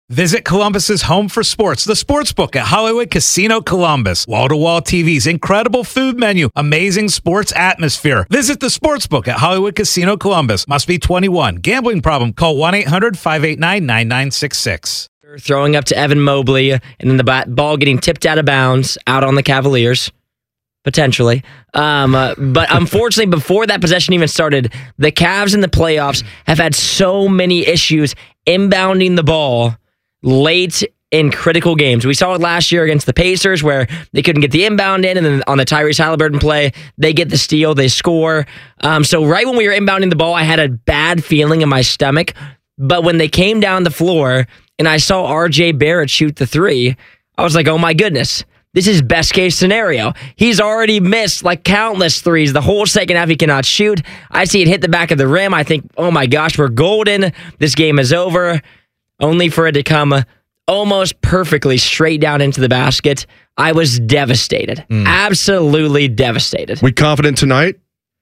Visit Columbus's home for sports, the Sportsbook at Hollywood Casino Columbus. Wall-to-wall TVs, incredible food menu, amazing sports atmosphere. Visit the Sportsbook at Hollywood Casino Columbus. Must be 21. Gambling problem? Call 1-800-589-9966. Throwing up to Evan Mobley, and then the ball getting tipped out of bounds out on the Cavaliers. Potentially. But unfortunately, before that possession even started, the Cavs in the playoffs have had so many issues inbounding the ball late in critical games. We saw it last year against the Pacers where they couldn't get the inbound in, and then on the Tyrese Halliburton play, they get the steal, they score. So right when we were inbounding the ball, I had a bad feeling in my stomach. But when they came down the floor and I saw RJ Barrett shoot the three, I was like, oh my goodness. This is best case scenario. He's already missed like countless threes. The whole second half he cannot shoot. I see it hit the back of the rim. I think, oh my gosh, we're golden. This game is over. Only for it to come almost perfectly straight down into the basket. I was devastated. Absolutely devastated. We confident tonight?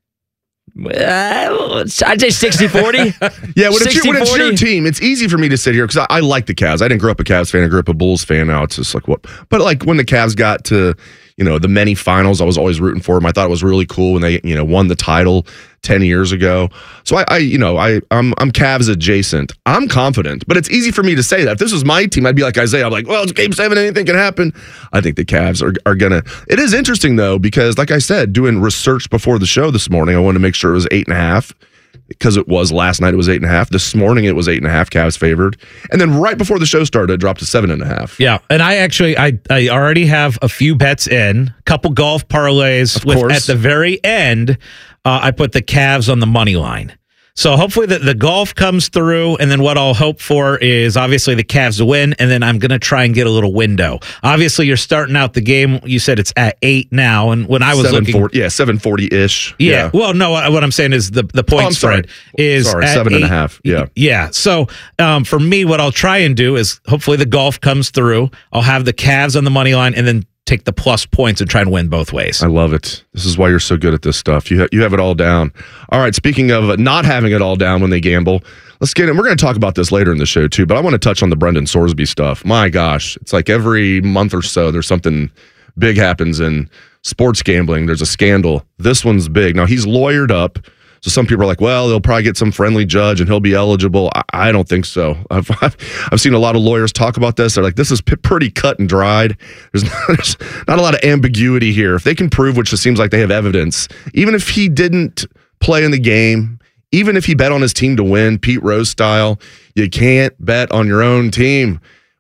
I'd say 60-40. Yeah, when it's your team, it's easy for me to sit here because I like the Cavs. I didn't grow up a Cavs fan. I grew up a Bulls fan. Now it's just like what? But like when the Cavs got to the many finals, I was always rooting for them. I thought it was really cool when they won the title 10 years ago. So I'm Cavs adjacent. I'm confident, but it's easy for me to say that. If this was my team, I'd be like Isaiah. I'm like, well, it's Game 7. Anything can happen. I think the Cavs are gonna. It is interesting though because, like I said, doing research before the show this morning, I wanted to make sure it was 8.5. Because it was last night, it was 8.5. This morning, it was 8.5. Cavs favored, and then right before the show started, it dropped to 7.5. Yeah, and I already have a few bets in, a couple golf parlays. At the very end, I put the Cavs on the money line. So hopefully the golf comes through, and then what I'll hope for is obviously the Cavs to win, and then I'm going to try and get a little window. Obviously, you're starting out the game. You said it's at 8 now, and when I was looking, 7:40-ish. Yeah. Well, no, what I'm saying is the point spread is at 7.5. Yeah. Yeah. So for me, what I'll try and do is hopefully the golf comes through. I'll have the Cavs on the money line, and then take the plus points and try and win both ways. I love it. This is why you're so good at this stuff. You have it all down. All right, speaking of not having it all down when they gamble, let's get in. We're going to talk about this later in the show too, but I want to touch on the Brendan Sorsby stuff. My gosh, it's like every month or so there's something big happens in sports gambling. There's a scandal. This one's big. Now, he's lawyered up. So some people are like, well, they'll probably get some friendly judge and he'll be eligible. I don't think so. I've seen a lot of lawyers talk about this. They're like, this is pretty cut and dried. There's not a lot of ambiguity here. If they can prove, which it seems like they have evidence, even if he didn't play in the game, even if he bet on his team to win, Pete Rose style, you can't bet on your own team.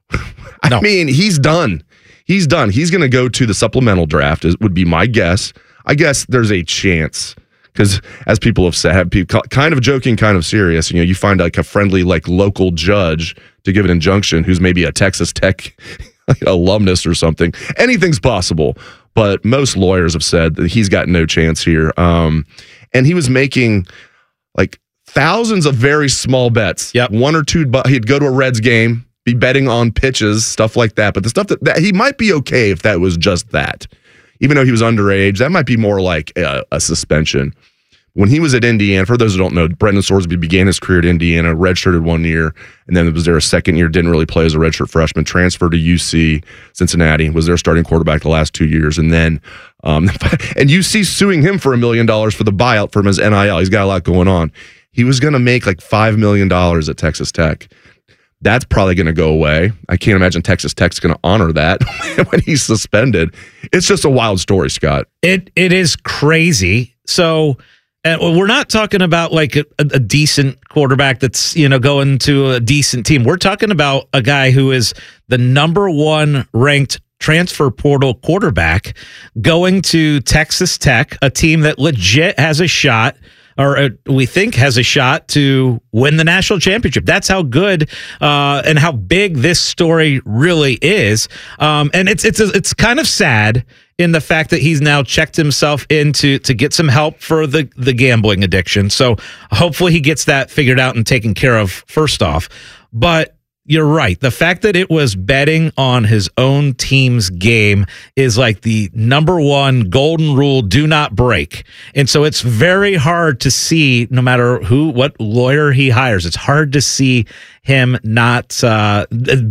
I mean, he's done. He's done. He's going to go to the supplemental draft, would be my guess. I guess there's a chance. Because as people have said, kind of joking, kind of serious, you find like a friendly, like local judge to give an injunction who's maybe a Texas Tech alumnus or something. Anything's possible. But most lawyers have said that he's got no chance here. And he was making like thousands of very small bets. Yep. 1 or 2, he'd go to a Reds game, be betting on pitches, stuff like that. But the stuff that he might be okay if that was just that. Even though he was underage, that might be more like a suspension. When he was at Indiana, for those who don't know, Brendan Sorsby began his career at Indiana, redshirted 1 year, and then was there a second year, didn't really play as a redshirt freshman, transferred to UC Cincinnati, was their starting quarterback the last 2 years, and then and UC suing him for $1 million for the buyout from his NIL. He's got a lot going on. He was going to make like $5 million at Texas Tech. That's probably going to go away. I can't imagine Texas Tech's going to honor that when he's suspended. It's just a wild story, Scott. It is crazy. So we're not talking about like a decent quarterback that's going to a decent team. We're talking about a guy who is the number 1 ranked transfer portal quarterback going to Texas Tech, a team that legit has a shot, or we think has a shot to win the national championship. That's how good and how big this story really is. And it's kind of sad in the fact that he's now checked himself in to get some help for the gambling addiction. So hopefully he gets that figured out and taken care of first off. But you're right. The fact that it was betting on his own team's game is like the number 1 golden rule, do not break. And so it's very hard to see, no matter what lawyer he hires, it's hard to see him not